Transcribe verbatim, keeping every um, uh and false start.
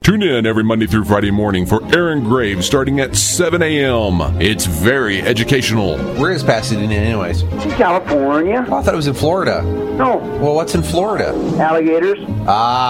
Tune in every Monday through Friday morning for Aaron Graves starting at seven a.m. It's very educational. Where is Pasadena anyways? In California. Oh, I thought it was in Florida. No. Well, what's in Florida? Alligators. Ah.